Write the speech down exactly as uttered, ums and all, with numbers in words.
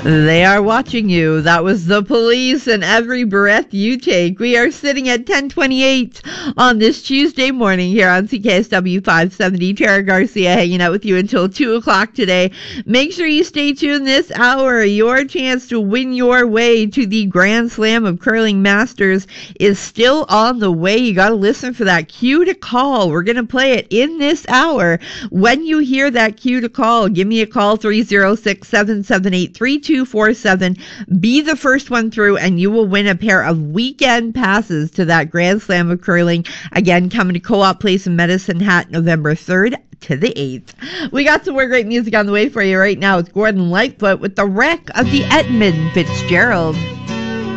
They are watching you. That was The Police and Every Breath You Take. We are sitting at ten twenty-eight on this Tuesday morning here on C K S W five seventy. Tara Garcia hanging out with you until two o'clock today. Make sure you stay tuned this hour. Your chance to win your way to the Grand Slam of Curling Masters is still on the way. You got to listen for that cue to call. We're going to play it in this hour. When you hear that cue to call, give me a call, three oh six, seven seven eight, three two four seven. Be the first one through and you will win a pair of weekend passes to that Grand Slam of Curling. Again, coming to Co-op Place in Medicine Hat November third to the eighth. We got some more great music on the way for you right now. It's Gordon Lightfoot with The Wreck of the Edmund Fitzgerald.